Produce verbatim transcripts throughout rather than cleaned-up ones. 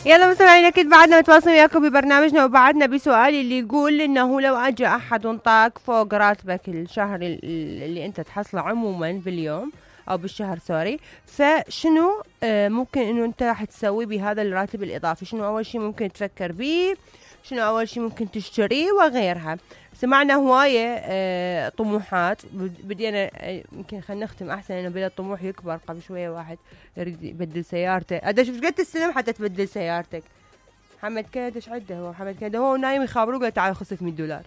يلا مستمعين، اكيد بعدنا متواصلين وياكم ببرنامجنا، وبعدنا بسؤال اللي يقول انه لو اجى احد وانطاك فوق راتبك الشهر اللي انت تحصله عموما باليوم او بالشهر سوري، فشنو آه ممكن انه انت راح تسوي بهذا الراتب الاضافي؟ شنو اول شيء ممكن تفكر بيه؟ شنو اول شيء ممكن تشتريه وغيرها؟ سمعنا هواية آه طموحات، بدينا يمكن خلينا نختم احسن، انه بدا الطموح يكبر. قبل شوية واحد يريد يبدل سيارته، ادش ايش قد تستلم حتى تبدل سيارتك؟ محمد كندا ايش عده هو؟ محمد كندا هو نايم يخابروه قال تعال خذ ستمية دولار.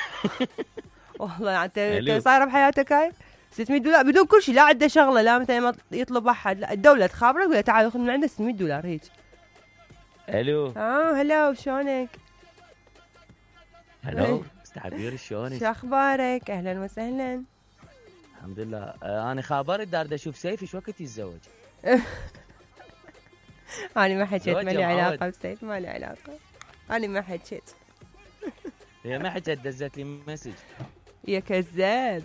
والله انت صايره بحياتك هاي ستمية دولار بدون كل شيء، لا عنده شغله، لا مثلا يطلب احد، لا الدوله تخابره تقول تعال خذ من عنده ستمية دولار هيك. الو اه هلا شلونك؟ هلو استعبير شلونك؟ شو اخبارك؟ اهلا وسهلا. الحمد لله. آه انا خابرت دار اشوف سيفي شو وقت يتزوج. انا ما حكيت، ما لي علاقه بسيف، ما لي علاقه، انا ما حكيت. هي ما حكيت، دزت لي مسج. يا كذاب.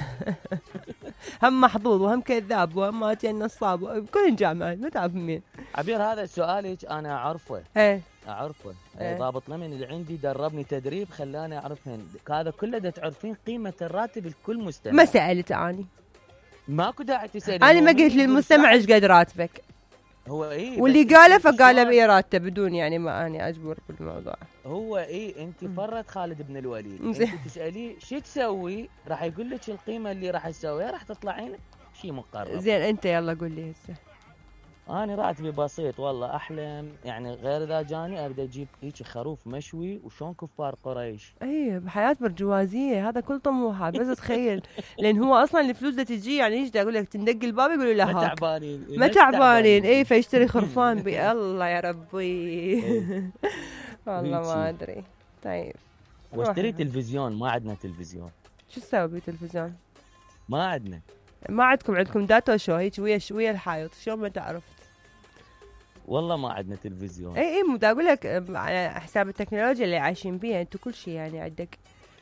هم محظوظ وهم كذاب وهم ماتي نصاب، كلهم جامعين ما تعرف مين. عبير هذا سؤالك انا اعرفه. ايه اعرفه. ايه. ضابط لمن اللي عندي دربني تدريب خلاني اعرفهن، هذا كله دا تعرفين قيمه الراتب لكل مستمع. ما سالت اني، ماكو داعي تسالي. انا ما قلت للمستمع ايش قد راتبك، هو ايه واللي قاله فقاله بإرادته بدون يعني ما اني اجبر بالموضوع. هو ايه انت فرت خالد بن الوليد، انت تساليه شو تسوي راح يقول لك القيمه اللي راح تسويها، راح تطلعين شيء مقرب. زين انت يلا قول لي هسه. انا راتبي بسيط والله، احلم يعني غير اذا جاني ابدا اجيب هيك خروف مشوي وشون كفار قريش. اي بحياه برجوازيه، هذا كل طموحات. بس تخيل لان هو اصلا الفلوس اللي تجي يعني ايش اقول لك، تندق الباب يقولوا له ما تعبانين ما تعبانين اي فيشتري خرفان. بي الله يا ربي. والله ما ادري. طيب واشتري تلفزيون، ما عندنا تلفزيون. شو تسوي بالتلفزيون؟ ما عندنا. ما عندكم عندكم داتا شو هيك ويا ويا الحائط؟ شلون ما تعرف؟ والله ما عندنا تلفزيون. اي اي مو اقول لك على حساب التكنولوجيا اللي عايشين بيها انتم، كل شيء يعني عندك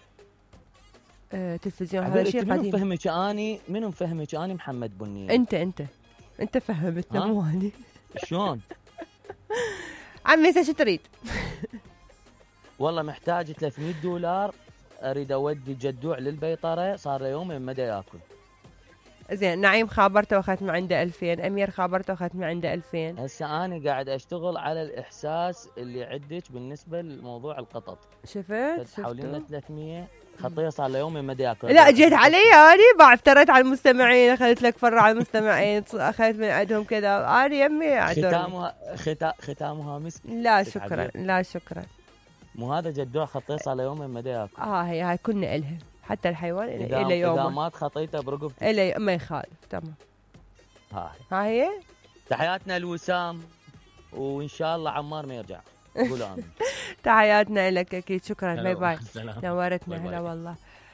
آه تلفزيون. هذا شيء قديم. منو فهمك اني منو فهمك اني محمد بنيه؟ انت انت انت فهمتنا مو اني. شلون؟ عمي هسه شو تريد؟ والله محتاج ثلاثمية دولار، اريد اودي جدوع للبيطره، صار له يومين ما دا ياكل. زين نعيم خابرته واخذت من عنده ألفين، امير خابرته واخذت من عنده ألفين. هسه انا قاعد اشتغل على الاحساس اللي عندك بالنسبه لموضوع القطط. شفت تحاولين لنا ثلاثمية، خطيه صار له يومين ما دا ياكل. لا جيت علي اني بعد افتريت على المستمعين، اخذت لك فر على المستمعين، اخذت من عندهم كذا انا يمي. ختامها ختا... ختامها مسك. لا شكرا لا شكرا. مو هذا جدوع خطيه صار له يومين ما دا ياكل. اه هي هاي كنا الها، حتى الحيوان الى يوم اذا مات خطيته برقبتي الى ما يخالف. تمام هاي ها هي. تحياتنا لوسام، وان شاء الله عمار ما يرجع. قولوا امين. تحياتنا لك اكيد. شكرا. باي باي. نورتنا. هلا والله.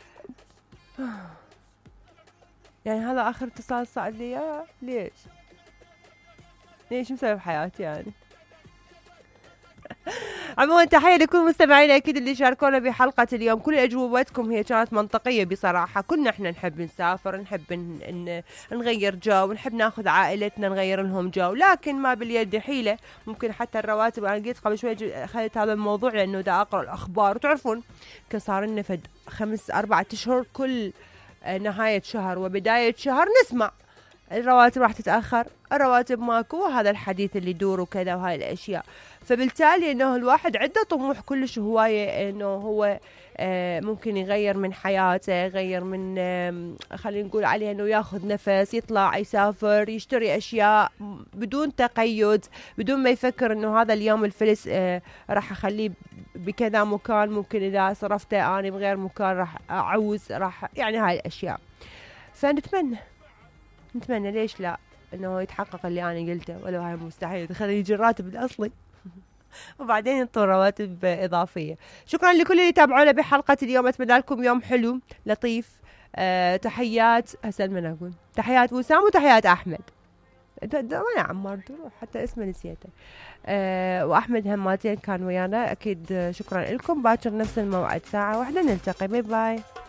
يعني هذا اخر اتصال صار لي اياه. ليش ليش مسوي بحياتي يعني؟ عموما تحية لكل مستمعينا أكيد اللي شاركونا بحلقة اليوم. كل أجوبتكم هي كانت منطقية بصراحة. كنا احنا نحب نسافر، نحب ن... نغير جو، نحب ناخذ عائلتنا نغير لهم جو، لكن ما باليد حيلة. ممكن حتى الرواتب، أنا قلت قبل شوي أخذت هذا الموضوع لأنه دا أقرأ الأخبار، وتعرفون كصار لنا فد خمس أربعة أشهر كل نهاية شهر وبداية شهر نسمع الرواتب راح تتأخر، الرواتب ماكو، وهذا الحديث اللي يدور وكذا وهاي الأشياء. فبالتالي انه الواحد عنده طموح كلش هواية انه هو آه ممكن يغير من حياته، يغير من آه خلينا نقول عليه انه ياخذ نفس، يطلع يسافر، يشتري اشياء بدون تقيد، بدون ما يفكر انه هذا اليوم الفلس آه راح اخليه بكذا مكان، ممكن اذا صرفته اني بغير مكان راح اعوز، راح يعني هاي الاشياء. فنتمنى نتمنى ليش لا انه يتحقق اللي انا قلته، ولو هاي مستحيل تخلي يجي الراتب الاصلي وبعدين ينطوا رواتب إضافية. شكرا لكل اللي تابعونا بحلقة اليوم، أتمنى لكم يوم حلو لطيف. أه تحيات هسه من أقول تحيات وسام وتحيات أحمد. وين عمار تروح حتى اسمه نسيته. أه وأحمد هماتين كان ويانا أكيد. شكرا لكم. باكر نفس الموعد ساعة واحدة نلتقي. باي باي.